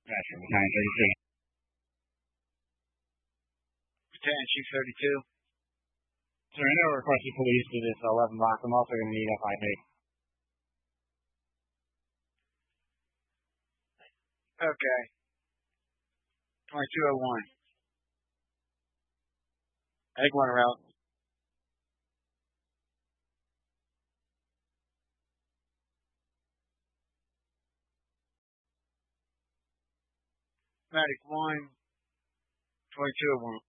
Gotcha. 932. Lieutenant Chief 32. Sir, I know requested police for this 11 block. I'm also going to need FIB. Okay. 2201. Egg 1 route. Medic 1. 2201.